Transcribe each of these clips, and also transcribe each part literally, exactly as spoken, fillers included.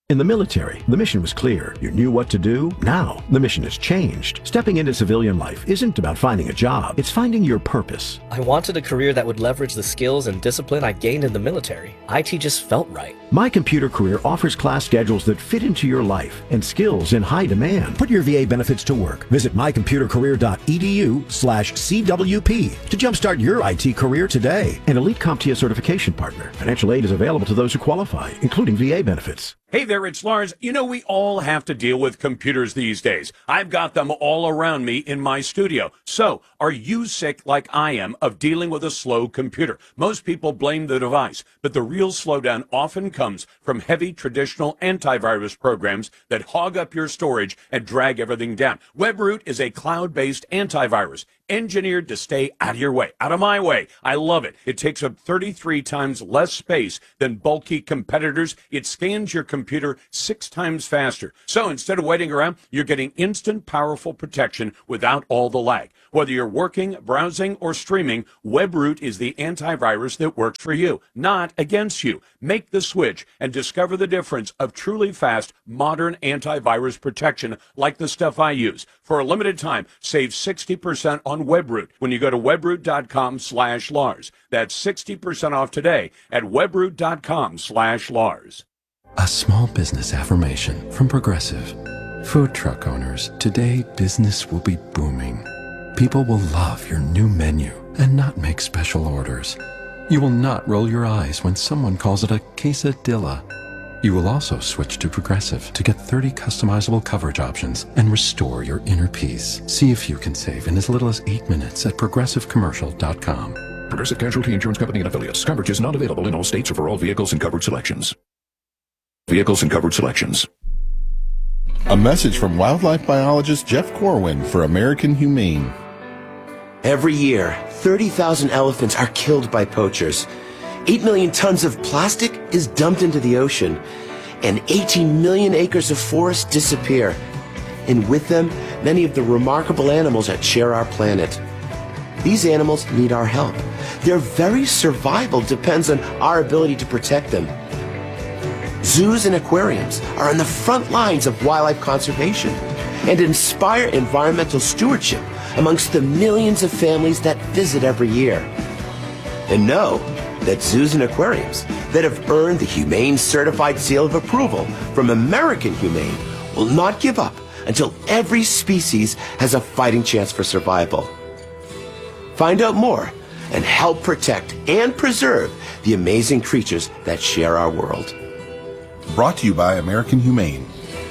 In the military, the mission was clear. You knew what to do. Now, the mission has changed. Stepping into civilian life isn't about finding a job. It's finding your purpose. I wanted a career that would leverage the skills and discipline I gained in the military. I T just felt right. My Computer Career offers class schedules that fit into your life and skills in high demand. Put your V A benefits to work. Visit my computer career dot e d u slash C W P to jumpstart your I T career today. An Elite CompTIA certification partner. Financial aid is available to those who qualify, including V A benefits. Hey there, it's Lars. You know, we all have to deal with computers these days. I've got them all around me in my studio. So, are you sick like I am of dealing with a slow computer? Most people blame the device, but the real slowdown often comes from heavy traditional antivirus programs that hog up your storage and drag everything down. WebRoot is a cloud-based antivirus engineered to stay out of your way, out of my way. I love it. It takes up thirty-three times less space than bulky competitors. It scans your computer six times faster. So instead of waiting around, you're getting instant, powerful protection without all the lag. Whether you're working, browsing, or streaming, WebRoot is the antivirus that works for you, not against you. Make the switch and discover the difference of truly fast, modern antivirus protection like the stuff I use. For a limited time, save sixty percent on WebRoot when you go to webroot dot com slash Lars. That's sixty percent off today at webroot dot com slash Lars. A small business affirmation from Progressive. Food truck owners, today business will be booming. People will love your new menu and not make special orders. You will not roll your eyes when someone calls it a quesadilla. You will also switch to Progressive to get thirty customizable coverage options and restore your inner peace. See if you can save in as little as eight minutes at progressive commercial dot com. Progressive Casualty Insurance Company and Affiliates. Coverage is not available in all states or for all vehicles and coverage selections. Vehicles and coverage selections. A message from wildlife biologist Jeff Corwin for American Humane. Every year, thirty thousand elephants are killed by poachers. eight million tons of plastic is dumped into the ocean, and eighteen million acres of forest disappear. And with them, many of the remarkable animals that share our planet. These animals need our help. Their very survival depends on our ability to protect them. Zoos and aquariums are on the front lines of wildlife conservation and inspire environmental stewardship amongst the millions of families that visit every year. And know that zoos and aquariums that have earned the Humane Certified Seal of Approval from American Humane will not give up until every species has a fighting chance for survival. Find out more and help protect and preserve the amazing creatures that share our world. Brought to you by American Humane.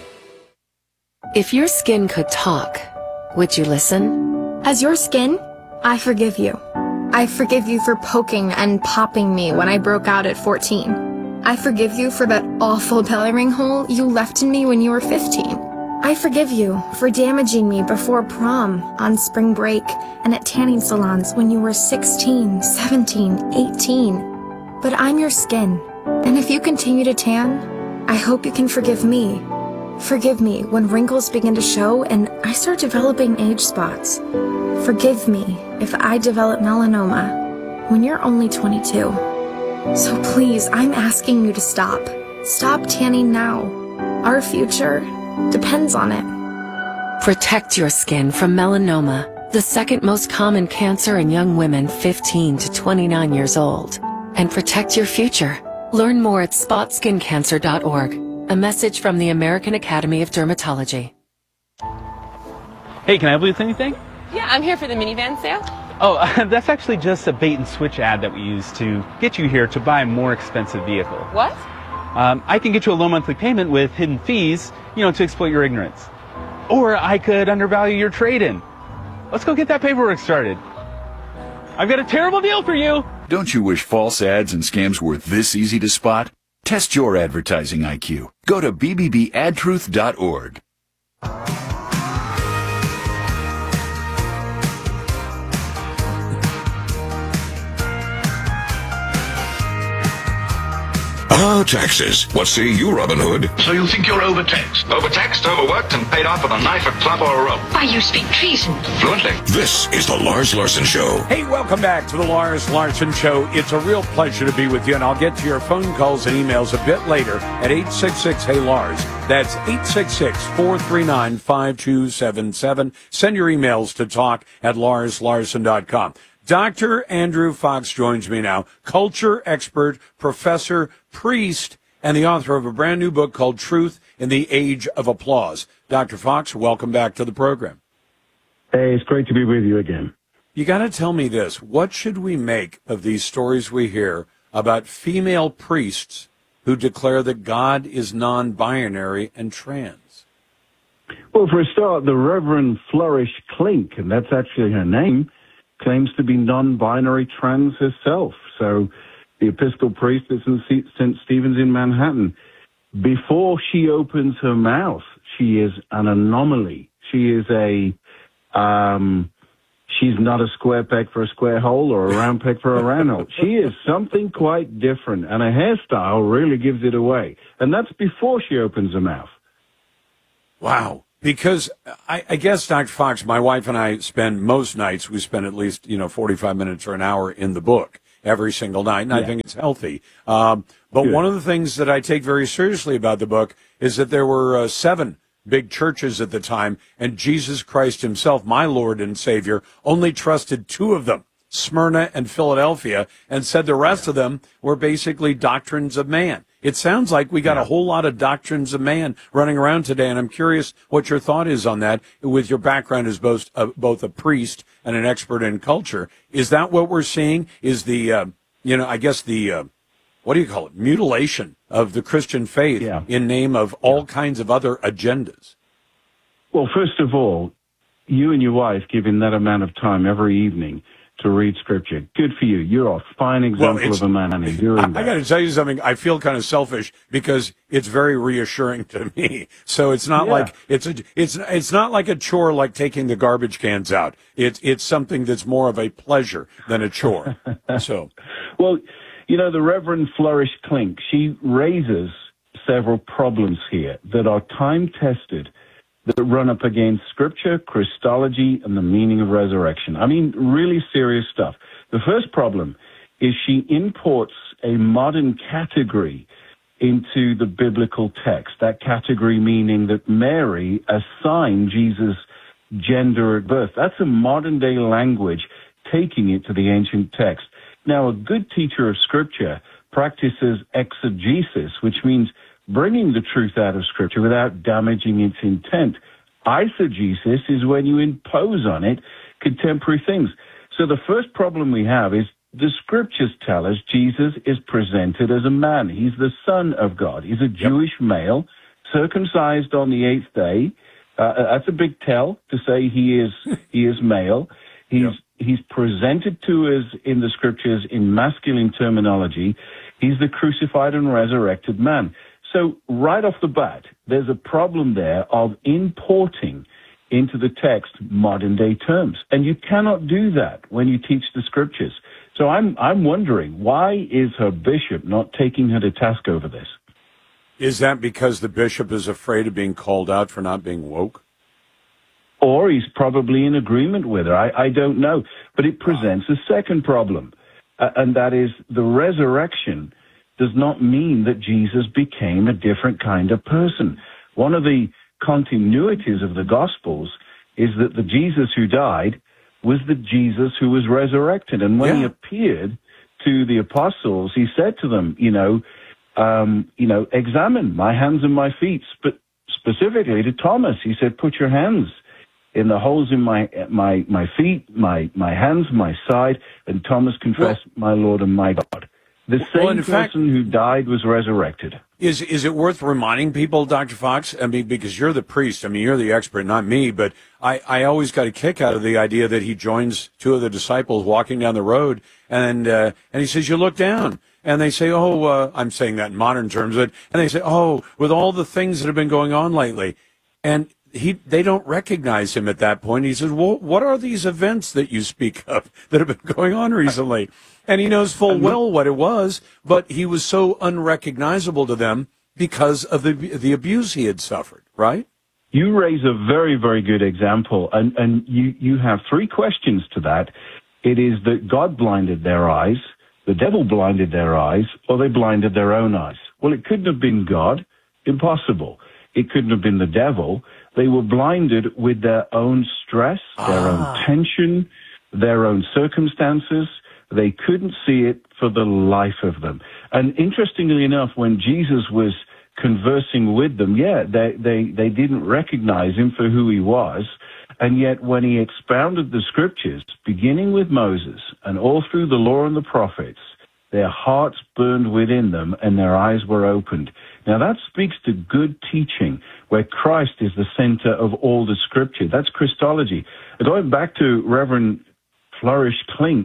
If your skin could talk, would you listen? As your skin, I forgive you. I forgive you for poking and popping me when I broke out at fourteen. I forgive you for that awful belly ring hole you left in me when you were fifteen. I forgive you for damaging me before prom, on spring break, and at tanning salons when you were sixteen, seventeen, eighteen. But I'm your skin, and if you continue to tan, I hope you can forgive me. Forgive me when wrinkles begin to show and I start developing age spots. Forgive me if I develop melanoma when you're only twenty-two. So please, I'm asking you to stop. Stop tanning now. Our future depends on it. Protect your skin from melanoma, the second most common cancer in young women fifteen to twenty-nine years old. And protect your future. Learn more at spot skin cancer dot org. A message from the American Academy of Dermatology. Hey, can I help you with anything? Yeah, I'm here for the minivan sale. Oh, uh, that's actually just a bait and switch ad that we use to get you here to buy a more expensive vehicle. What? Um, I can get you a low monthly payment with hidden fees, you know, to exploit your ignorance. Or I could undervalue your trade-in. Let's go get that paperwork started. I've got a terrible deal for you. Don't you wish false ads and scams were this easy to spot? Test your advertising I Q. Go to b b b ad truth dot org. Ah, taxes. What say you, Robin Hood? So you think you're overtaxed? Overtaxed, overworked, and paid off with a knife, a club, or a rope. Why, you speak treason. Fluently. This is the Lars Larson Show. Hey, welcome back to the Lars Larson Show. It's a real pleasure to be with you, and I'll get to your phone calls and emails a bit later at eight six six, hey Lars. That's eight six six, four three nine, five two seven seven. Send your emails to talk at lars larson dot com. Doctor Andrew Fox joins me now, culture expert, professor, priest, and the author of a brand new book called Truth in the Age of Applause. Doctor Fox, welcome back to the program. Hey, it's great to be with you again. You got to tell me this. What should we make of these stories we hear about female priests who declare that God is non-binary and trans? Well, for a start, the Reverend Flourish Clink, and that's actually her name, claims to be non-binary trans herself. So the Episcopal priest at Saint Stephen's in Manhattan, before she opens her mouth, she is an anomaly. She is a, um, she's not a square peg for a square hole or a round peg for a round hole. She is something quite different, and her hairstyle really gives it away. And that's before she opens her mouth. Wow. Because I, I guess, Doctor Fox, my wife and I spend most nights, we spend at least, you know, forty-five minutes or an hour in the book every single night, and yeah. I think it's healthy. Um, but Good. One of the things that I take very seriously about the book is that there were uh, seven big churches at the time, and Jesus Christ himself, my Lord and Savior, only trusted two of them, Smyrna and Philadelphia, and said the rest yeah. of them were basically doctrines of man. It sounds like we got yeah. a whole lot of doctrines of man running around today, and I'm curious what your thought is on that, with your background as both a, both a priest and an expert in culture. Is that what we're seeing? Is the, uh, you know, I guess the, uh, what do you call it, mutilation of the Christian faith yeah. in name of all yeah. kinds of other agendas? Well, first of all, you and your wife giving that amount of time every evening to read Scripture. Good for you. You're a fine example well, of a man doing that. I, I got to tell you something. I feel kind of selfish because it's very reassuring to me. So it's not yeah. like it's a it's it's not like a chore like taking the garbage cans out. It's it's something that's more of a pleasure than a chore. So, well, you know, the Reverend Flourish Clink, she raises several problems here that are time tested, that run up against Scripture, Christology, and the meaning of resurrection. I mean, really serious stuff. The first problem is she imports a modern category into the biblical text. That category meaning that Mary assigned Jesus' gender at birth. That's a modern-day language, taking it to the ancient text. Now, a good teacher of Scripture practices exegesis, which means bringing the truth out of Scripture without damaging its intent. Eisegesis is when you impose on it contemporary things. So the first problem we have is the Scriptures tell us Jesus is presented as a man. He's the Son of God. He's a Jewish yep. male, circumcised on the eighth day. Uh, that's a big tell to say he is he is male. He's yep. he's presented to us in the Scriptures in masculine terminology. He's the crucified and resurrected man. So right off the bat, there's a problem there of importing into the text modern-day terms. And you cannot do that when you teach the Scriptures. So I'm I'm wondering, why is her bishop not taking her to task over this? Is that because the bishop is afraid of being called out for not being woke? Or he's probably in agreement with her. I, I don't know. But it presents a second problem, uh, and that is the resurrection does not mean that Jesus became a different kind of person. One of the continuities of the Gospels is that the Jesus who died was the Jesus who was resurrected. And when yeah. he appeared to the apostles, he said to them, you know, um, you know, examine my hands and my feet. But specifically to Thomas, he said, put your hands in the holes in my my my feet, my my hands, my side. And Thomas confessed, well, my Lord and my God. The same well, person fact, who died was resurrected. Is is it worth reminding people, Doctor Fox? I mean, because you're the priest. I mean, you're the expert, not me. But I, I always got a kick out of the idea that he joins two of the disciples walking down the road, and uh, and he says, you look down. And they say, oh, uh, I'm saying that in modern terms, but and they say, oh, with all the things that have been going on lately. And he they don't recognize him at that point. He says, well, what are these events that you speak of that have been going on recently? And he knows full well what it was, but he was so unrecognizable to them because of the the abuse he had suffered, right? You raise a very, very good example, and, and you, you have three questions to that. It is that God blinded their eyes, the devil blinded their eyes, or they blinded their own eyes. Well, it couldn't have been God. Impossible. It couldn't have been the devil. They were blinded with their own stress, their ah. own tension, their own circumstances. They couldn't see it for the life of them. And interestingly enough, when Jesus was conversing with them, yeah, they, they, they didn't recognize him for who he was. And yet when he expounded the scriptures, beginning with Moses and all through the law and the prophets, their hearts burned within them and their eyes were opened. Now that speaks to good teaching, where Christ is the center of all the scripture. That's Christology. Going back to Reverend Flourish Klink,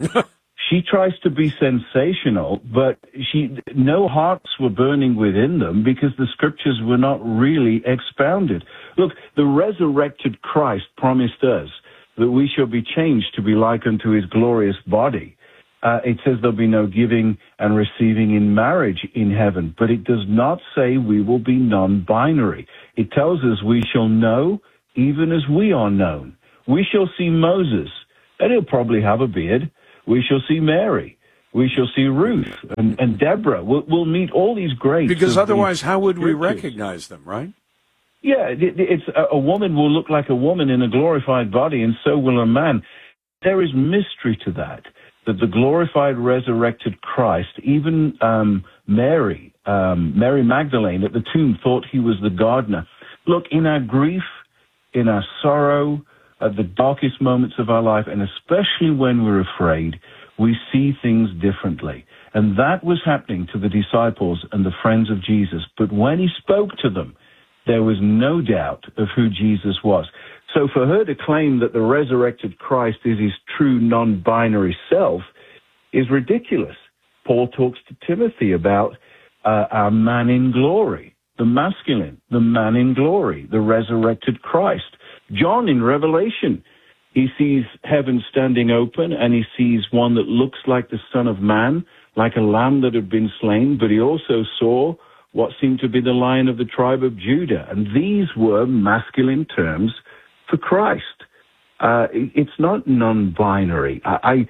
she tries to be sensational, but she no hearts were burning within them because the scriptures were not really expounded. Look, the resurrected Christ promised us that we shall be changed to be like unto his glorious body. Uh, it says there'll be no giving and receiving in marriage in heaven, but it does not say we will be non-binary. It tells us we shall know even as we are known. We shall see Moses, and he'll probably have a beard. We shall see Mary. We shall see Ruth and, and Deborah. We'll, we'll meet all these greats. Because otherwise, how would we recognize them, right? Yeah, it, it's a, a woman will look like a woman in a glorified body, and so will a man. There is mystery to that, that the glorified, resurrected Christ, even um, Mary, um, Mary Magdalene at the tomb thought he was the gardener. Look, in our grief, in our sorrow, at the darkest moments of our life, and especially when we're afraid, we see things differently. And that was happening to the disciples and the friends of Jesus. But when he spoke to them, there was no doubt of who Jesus was. So for her to claim that the resurrected Christ is his true non-binary self is ridiculous. Paul talks to Timothy about uh, our man in glory, the masculine, the man in glory, the resurrected Christ. John in Revelation, he sees heaven standing open, and he sees one that looks like the Son of Man, like a lamb that had been slain, but he also saw what seemed to be the Lion of the tribe of Judah. And these were masculine terms for Christ. Uh, it's not non-binary. I, I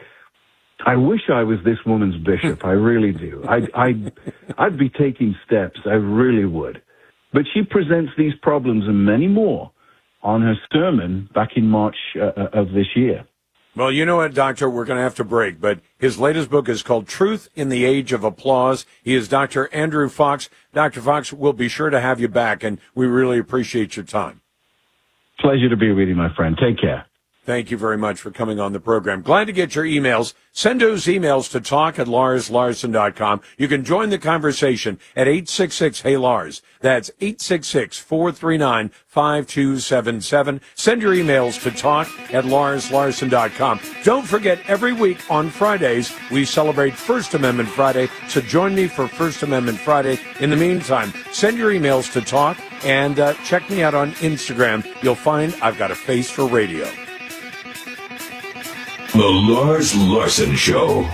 I wish I was this woman's bishop. I really do. I'd, I'd, I'd be taking steps. I really would. But she presents these problems and many more on her sermon back in March uh, of this year. Well, you know what, Doctor, we're going to have to break, but his latest book is called Truth in the Age of Applause. He is Doctor Andrew Fox. Doctor Fox, we'll be sure to have you back, and we really appreciate your time. Pleasure to be with you, my friend. Take care. Thank you very much for coming on the program. Glad to get your emails. Send those emails to talk at lars larson dot com. You can join the conversation at eight six six, hey Lars. That's eight six six, four three nine, five two seven seven. Send your emails to talk at lars larson dot com. Don't forget, every week on Fridays, we celebrate First Amendment Friday, so join me for First Amendment Friday. In the meantime, send your emails to talk and uh, check me out on Instagram. You'll find I've got a face for radio. The Lars Larson Show.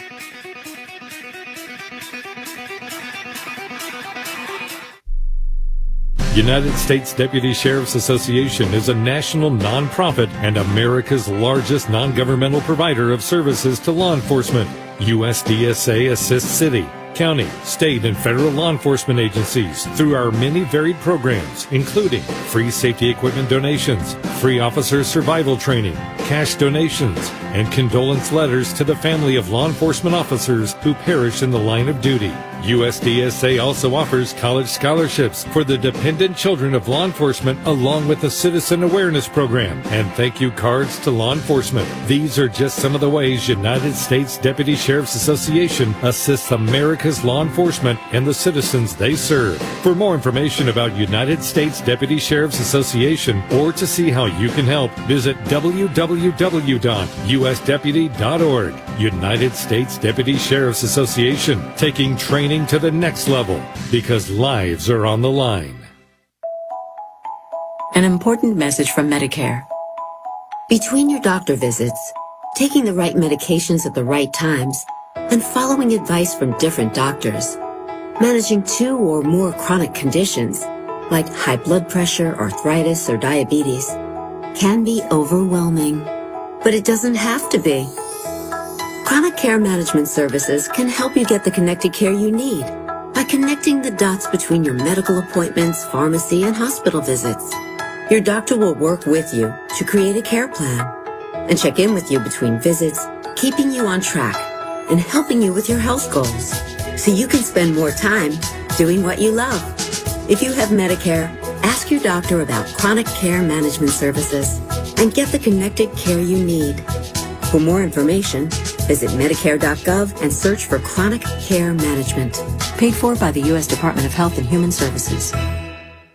United States Deputy Sheriff's Association is a national nonprofit and America's largest non-governmental provider of services to law enforcement. U S D S A assists city, county, state, and federal law enforcement agencies through our many varied programs, including free safety equipment donations, free officer survival training, cash donations, and condolence letters to the family of law enforcement officers who perish in the line of duty. U S D S A also offers college scholarships for the dependent children of law enforcement, along with a citizen awareness program and thank you cards to law enforcement. These are just some of the ways United States Deputy Sheriff's Association assists America's law enforcement and the citizens they serve. For more information about United States Deputy Sheriff's Association or to see how you can help, visit w w w dot u s deputy dot org. United States Deputy Sheriff's Association, taking training to the next level because lives are on the line. An important message from Medicare. Between your doctor visits, taking the right medications at the right times, and following advice from different doctors, managing two or more chronic conditions, like high blood pressure, arthritis, or diabetes, can be overwhelming. But it doesn't have to be. Chronic Care Management Services can help you get the connected care you need by connecting the dots between your medical appointments, pharmacy, and hospital visits. Your doctor will work with you to create a care plan and check in with you between visits, keeping you on track and helping you with your health goals so you can spend more time doing what you love. If you have Medicare, ask your doctor about Chronic Care Management Services and get the connected care you need. For more information, visit Medicare dot gov and search for Chronic Care Management. Paid for by the U S Department of Health and Human Services.